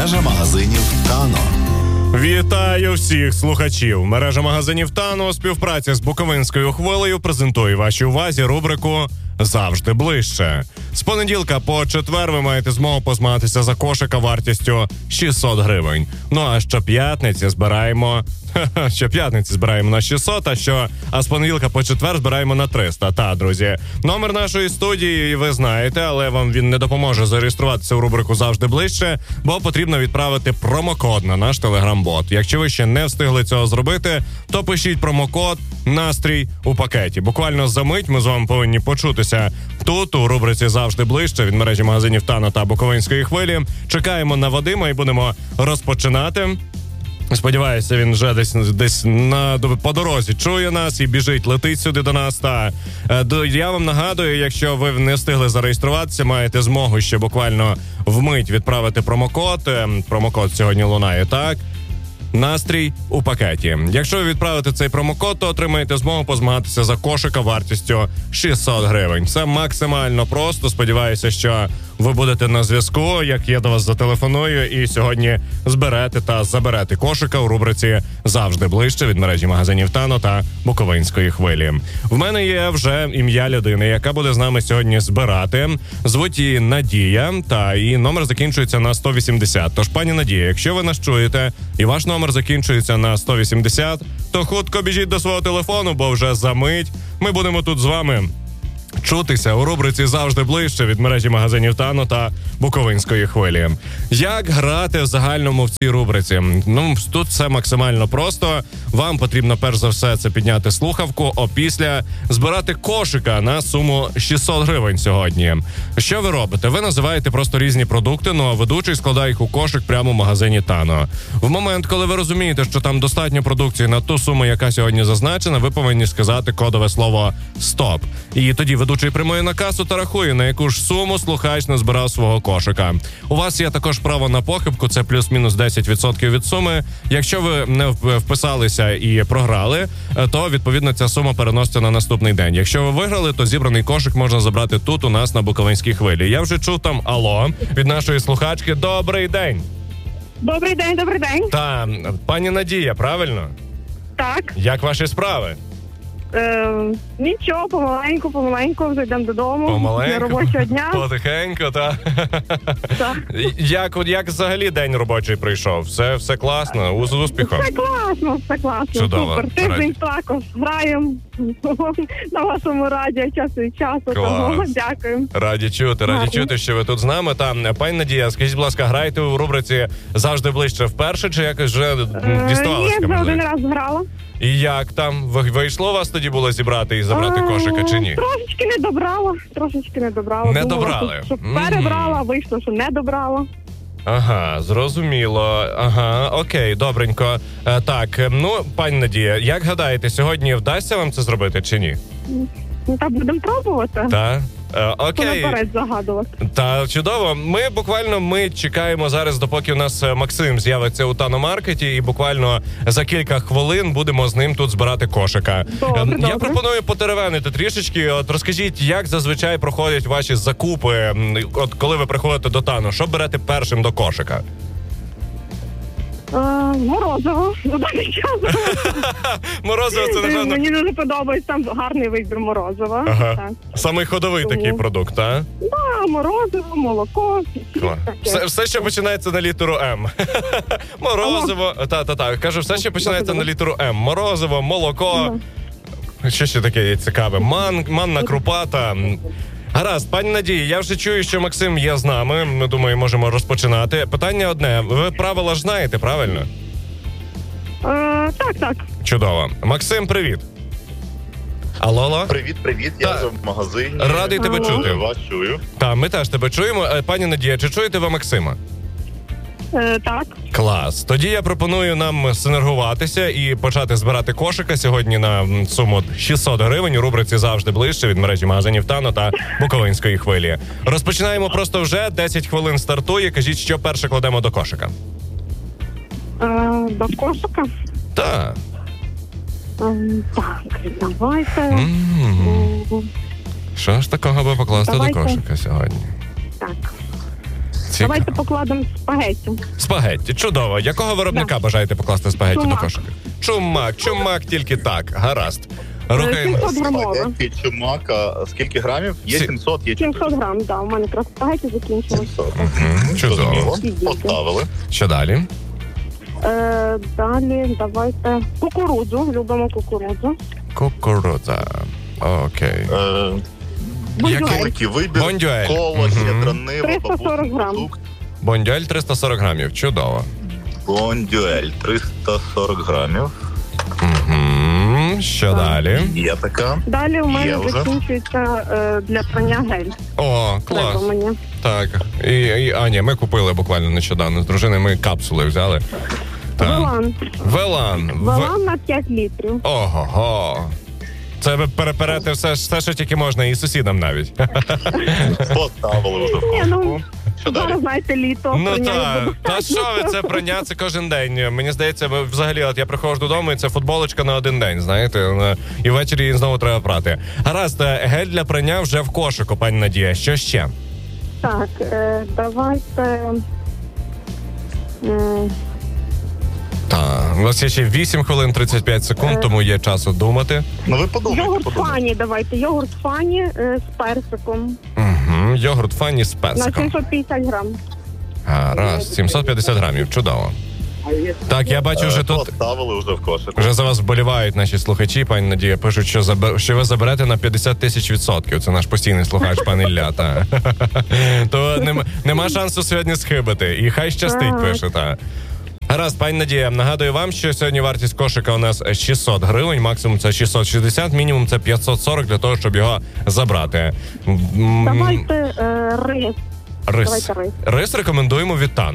Мережа магазинів «Тано». Вітаю всіх слухачів. Мережа магазинів «Тано» у співпраці з Буковинською хвилею презентує вашій увазі рубрику «Завжди ближче». З понеділка по четвер ви маєте змогу позмагатися за кошика вартістю 600 гривень. Ну а щоп'ятниці збираємо на 600, а з понеділка по четвер збираємо на 300. Та, друзі, номер нашої студії ви знаєте, але вам він не допоможе зареєструватися у рубрику «Завжди ближче», бо потрібно відправити промокод на наш телеграм-бот. Якщо ви ще не встигли цього зробити, то пишіть промокод «Настрій у пакеті». Буквально за мить ми з вами повинні почутися тут, у рубриці «Завжди ближче» від мережі магазинів «Тано» та Буковинської хвилі. Чекаємо на Вадима і будемо розпочинати. Сподіваюся, він вже десь по дорозі чує нас і біжить, летить сюди до нас. Я вам нагадую, якщо ви не встигли зареєструватися, маєте змогу ще буквально вмить відправити промокод. Промокод сьогодні лунає так. Настрій у пакеті. Якщо ви відправите цей промокод, то отримаєте змогу позмагатися за кошика вартістю 600 гривень. Це максимально просто. Сподіваюся, що ви будете на зв'язку, як я до вас зателефоную, і сьогодні зберете та заберете кошика у рубриці «Завжди ближче» від мережі магазинів «Тано» та Буковинської хвилі. В мене є вже ім'я людини, яка буде з нами сьогодні збирати. Звуть її Надія, та її номер закінчується на 180. Тож, пані Надія, якщо ви нас чуєте і ваш номер закінчується на 180, то хутко біжіть до свого телефону, бо вже за мить ми будемо тут з вами чутися у рубриці «Завжди ближче» від мережі магазинів «Тано» та Буковинської хвилі. Як грати в загальному в цій рубриці? Тут все максимально просто. Вам потрібно перш за все це підняти слухавку, опісля збирати кошика на суму 600 гривень сьогодні. Що ви робите? Ви називаєте просто різні продукти, а ведучий складає їх у кошик прямо в магазині «Тано». В момент, коли ви розумієте, що там достатньо продукції на ту суму, яка сьогодні зазначена, ви повинні сказати кодове слово «Стоп». І тоді ведучий прямує на касу та рахує, на яку ж суму слухач назбирав свого кошика. У вас є також право на похибку, це плюс-мінус 10% від суми. Якщо ви не вписалися і програли, то, відповідно, ця сума переноситься на наступний день. Якщо ви виграли, то зібраний кошик можна забрати тут, у нас на Буковинській хвилі. Я вже чув там «Алло» від нашої слухачки. Добрий день! Добрий день, добрий день. Пані Надія, правильно? Так. Як ваші справи? Нічого, помаленьку, вже йдемо додому. Помаленьку? Робочого дня. Потихеньку, так? Так. Як взагалі день робочий прийшов? Все класно? З успіхом? Все класно. Чудово. Супер. Тиждень також граємо на вашому радіо час від часу. Тому дякую. Раді чути, що ви тут з нами. Пані Надія, скажіть, будь ласка, граєте у рубриці «Завжди ближче» вперше, чи якось вже діставалося? Ні, вже один раз грала. І як там? Вийшло вас тоді було зібрати і забрати кошика, чи ні? Трошечки не добрала. Не добрали? Що перебрала, вийшло, що не добрала. Ага, зрозуміло. Ага, окей, добренько. Пані Надія, як гадаєте, сьогодні вдасться вам це зробити, чи ні? Так, будемо пробувати. Так? Окей. Наперед загадувати. Та чудово. Ми чекаємо зараз, допоки у нас Максим з'явиться у Тано-маркеті, і буквально за кілька хвилин будемо з ним тут збирати кошика. Добре. Я пропоную потеревенити трішечки. Розкажіть, як зазвичай проходять ваші закупи, коли ви приходите до Тано? Що берете першим до кошика? Морозиво. Морозиво це, напевно... Мені дуже подобається, там гарний вибір морозива. Ага. Так. Самий ходовий такий продукт, так? Так, морозиво, молоко. Все, що починається на літеру М. Морозиво. Так. Кажу, все, що починається на літеру М. Морозиво, молоко. Що ще таке є цікаве? Манна крупа та... Гаразд, пані Надії, я вже чую, що Максим є з нами. Ми, думаю, можемо розпочинати. Питання одне. Ви правила ж знаєте, правильно? Так. Чудово. Максим, привіт. Алло. Привіт, я вже в магазині. Радий тебе чути. Вас чую. Так, ми теж тебе чуємо. Пані Надія, чи чуєте ви Максима? Так. Клас. Тоді я пропоную нам синергуватися і почати збирати кошика сьогодні на суму 600 гривень у рубриці «Завжди ближче» від мережі магазинів «Тано» та Буковинської хвилі. Розпочинаємо просто вже. 10 хвилин стартує. Кажіть, що перше кладемо до кошика? До кошика? Так. Так, давайте. Що ж такого би покласти Давайте. до кошика сьогодні? Так. Давайте покладемо спагетті. Спагетті, чудово. Якого виробника бажаєте покласти спагетті до кошика? Чумак, тільки так. Гаразд. Рухаємо. 700 грамове. Спагетті, чумака. Скільки грамів? Є 700, є 700 грам, так. У мене якраз спагетті закінчилось. 700. Чудово. Поставили. Що далі? Далі давайте кукурудзу. Любимо кукурудзу. Кукурудза. Окей. Великий вибір. Бондюель. Коло, щедра нива, 340 грам. продукт. Бондюель 340 грамів. Чудово. Бондюель 340 грамів. Що далі? Є така. Далі у Є мене вже. закінчується для прання гель. О, клас. Треба мені. Так. Ні, ми купили буквально нещодавно з дружиною, ми капсули взяли. Так. Велан. Велан. Велан на 5 літрів. Ого. Це ви переперете все, що тільки можна, і сусідам навіть. Поставили вже в Ні, ну, кошику. Що далі? зараз, знаєте, літо. Ну прання так, буде та достатньо. що ви, це прання, це кожен день. Мені здається, взагалі, от я приходжу додому, і це футболочка на один день, знаєте, і ввечері її знову треба прати. Гаразд, гель для прання вже в кошику, пані Надія. Що ще? Так, давайте... Так, у вас є ще 8 хвилин 35 секунд, тому є часу думати. Ну ви подумайте, Йогурт подумайте. фані, давайте. Йогурт фані з персиком. Угу. Йогурт фані з На песиком. 750 грам. Гаразд, 750 грамів, чудово. Так, я бачу, вже тут Поставили вже в кошику. вже за вас вболівають наші слухачі, пані Надія. Пишуть, що ви заберете на 50 тисяч %. Це наш постійний слухач, пан Ілля. Та. То нема шансу сьогодні схибити. І хай щастить, пише. Та. Гаразд, пані Надія, нагадую вам, що сьогодні вартість кошика у нас 600 гривень, максимум це 660, мінімум це 540 для того, щоб його забрати. Давайте рис. Рис. Давайте рис. Рис рекомендуємо від Тану.